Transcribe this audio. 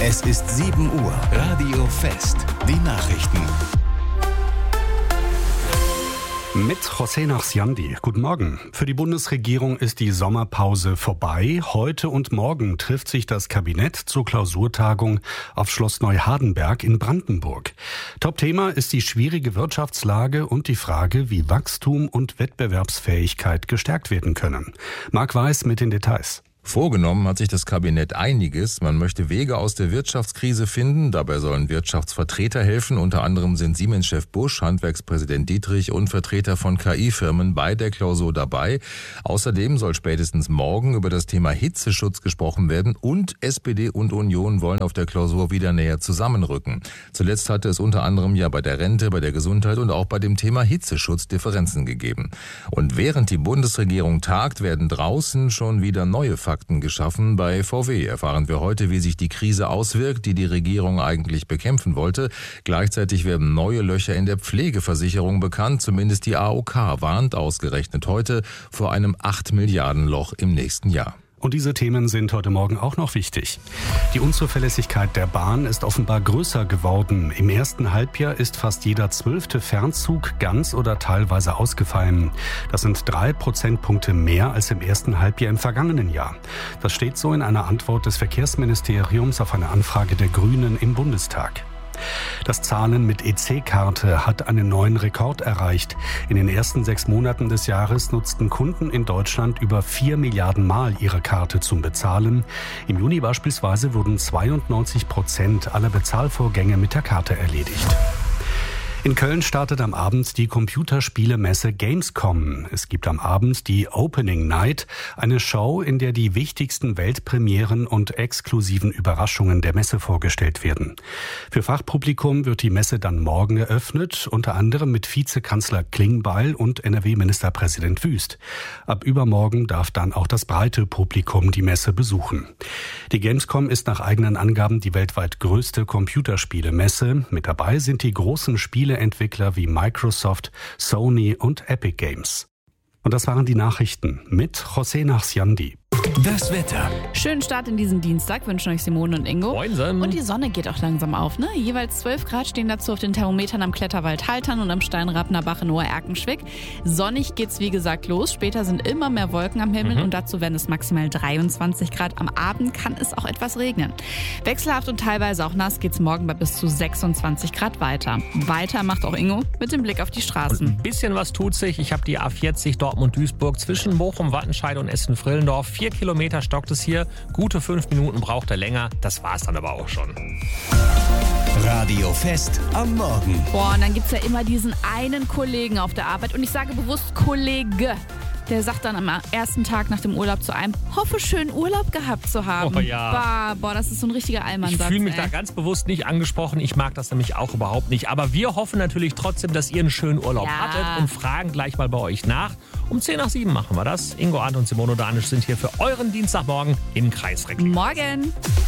Es ist 7 Uhr. Radio Fest. Die Nachrichten. Mit José Nachsiandi. Guten Morgen. Für die Bundesregierung ist die Sommerpause vorbei. Heute und morgen trifft sich das Kabinett zur Klausurtagung auf Schloss Neuhardenberg in Brandenburg. Top-Thema ist die schwierige Wirtschaftslage und die Frage, wie Wachstum und Wettbewerbsfähigkeit gestärkt werden können. Marc Weiß mit den Details. Vorgenommen hat sich das Kabinett einiges. Man möchte Wege aus der Wirtschaftskrise finden. Dabei sollen Wirtschaftsvertreter helfen. Unter anderem sind Siemens-Chef Busch, Handwerkspräsident Dietrich und Vertreter von KI-Firmen bei der Klausur dabei. Außerdem soll spätestens morgen über das Thema Hitzeschutz gesprochen werden. Und SPD und Union wollen auf der Klausur wieder näher zusammenrücken. Zuletzt hatte es unter anderem ja bei der Rente, bei der Gesundheit und auch bei dem Thema Hitzeschutz Differenzen gegeben. Und während die Bundesregierung tagt, werden draußen schon wieder neue Fakten geschaffen. Bei VW erfahren wir heute, wie sich die Krise auswirkt, die die Regierung eigentlich bekämpfen wollte. Gleichzeitig werden neue Löcher in der Pflegeversicherung bekannt. Zumindest die AOK warnt ausgerechnet heute vor einem 8 Milliarden Loch im nächsten Jahr. Und diese Themen sind heute Morgen auch noch wichtig. Die Unzuverlässigkeit der Bahn ist offenbar größer geworden. Im ersten Halbjahr ist fast jeder 12. Fernzug ganz oder teilweise ausgefallen. Das sind 3 Prozentpunkte mehr als im ersten Halbjahr im vergangenen Jahr. Das steht so in einer Antwort des Verkehrsministeriums auf eine Anfrage der Grünen im Bundestag. Das Zahlen mit EC-Karte hat einen neuen Rekord erreicht. In den ersten 6 Monaten des Jahres nutzten Kunden in Deutschland über 4 Milliarden Mal ihre Karte zum Bezahlen. Im Juni beispielsweise wurden 92% aller Bezahlvorgänge mit der Karte erledigt. In Köln startet am Abend die Computerspielemesse Gamescom. Es gibt am Abend die Opening Night, eine Show, in der die wichtigsten Weltpremieren und exklusiven Überraschungen der Messe vorgestellt werden. Für Fachpublikum wird die Messe dann morgen eröffnet, unter anderem mit Vizekanzler Klingbeil und NRW-Ministerpräsident Wüst. Ab übermorgen darf dann auch das breite Publikum die Messe besuchen. Die Gamescom ist nach eigenen Angaben die weltweit größte Computerspielemesse. Mit dabei sind die großen Spieleentwickler wie Microsoft, Sony und Epic Games. Und das waren die Nachrichten mit José Nachsiandi. Das Wetter. Schönen Start in diesen Dienstag wünschen euch Simone und Ingo. Moinsen. Und die Sonne geht auch langsam auf, ne? Jeweils 12 Grad stehen dazu auf den Thermometern am Kletterwald Haltern und am Steinrappner Bach in Obererkenschwick. Sonnig geht's wie gesagt los. Später sind immer mehr Wolken am Himmel und dazu werden es maximal 23 Grad. Am Abend kann es auch etwas regnen. Wechselhaft und teilweise auch nass geht's morgen bei bis zu 26 Grad weiter. Weiter macht auch Ingo mit dem Blick auf die Straßen. Ein bisschen was tut sich. Ich habe die A40 Dortmund-Duisburg zwischen Bochum, Wattenscheid und Essen-Frillendorf. 4 Kilometer stockt es hier. Gute 5 Minuten braucht er länger. Das war's dann aber auch schon. Radio Fest am Morgen. Boah, und dann gibt's ja immer diesen einen Kollegen auf der Arbeit. Und ich sage bewusst Kollege. Der sagt dann am ersten Tag nach dem Urlaub zu einem, hoffe, schönen Urlaub gehabt zu haben. Oh ja. Boah, das ist so ein richtiger Allmann-Satz. Ich fühle mich da ganz bewusst nicht angesprochen. Ich mag das nämlich auch überhaupt nicht. Aber wir hoffen natürlich trotzdem, dass ihr einen schönen Urlaub hattet und fragen gleich mal bei euch nach. Um 10 nach 7 machen wir das. Ingo, Arndt und Simone Danisch sind hier für euren Dienstagmorgen im Kreisreck. Morgen.